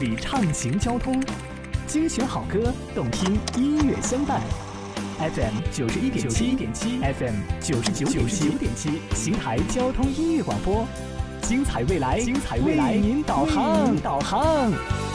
力畅行交通，精选好歌，动听音乐相伴。FM 91.7，FM 99.7，邢台交通音乐广播，精彩未来，为您导航。